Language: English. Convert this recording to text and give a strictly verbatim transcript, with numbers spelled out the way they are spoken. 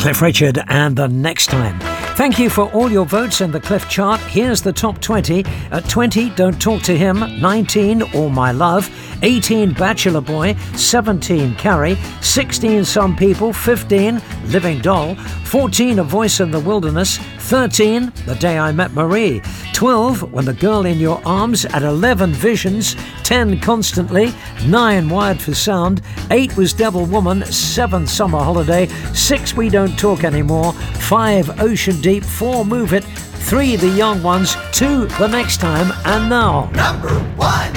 Cliff Richard and The Next Time. Thank you for all your votes in the Cliff chart. Here's the top twenty. At twenty, Don't Talk to Him. nineteen, All My Love. eighteen, Bachelor Boy. seventeen, Carrie. sixteen, Some People. fifteen, Living Doll. fourteen, A Voice in the Wilderness. thirteen, The Day I Met Marie. twelve, When the Girl in Your Arms. At eleven, Visions. ten, Constantly. nine, Wired for Sound. eight was Devil Woman. seven, Summer Holiday. six, We Don't Talk Anymore. five, Ocean Deep. four, Move It. three, The Young Ones. two, The Next Time. And now, Number one.